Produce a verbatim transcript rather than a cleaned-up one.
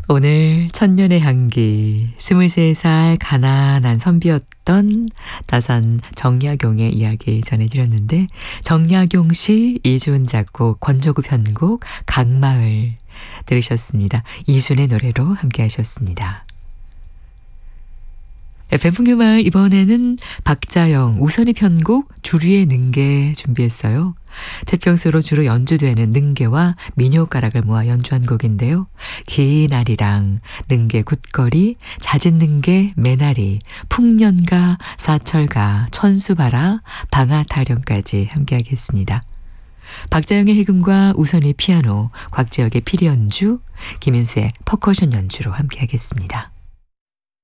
오늘 천년의 향기, 스물세 살 가난한 선비였던 다산 정약용의 이야기 전해드렸는데, 정약용 시, 이준 작곡, 권조구 편곡, 강마을 들으셨습니다. 이준의 노래로 함께 하셨습니다. 에프엠 풍류마을 이번에는 박자영, 우선희 편곡, 주류의 능계 준비했어요. 태평소로 주로 연주되는 능계와 민요가락을 모아 연주한 곡인데요. 긴 아리랑, 능계 굿거리, 잦은 능계 매나리, 풍년가, 사철가, 천수바라, 방아타령까지 함께하겠습니다. 박자영의 해금과 우선희 피아노, 곽재혁의 피리 연주, 김인수의 퍼커션 연주로 함께하겠습니다.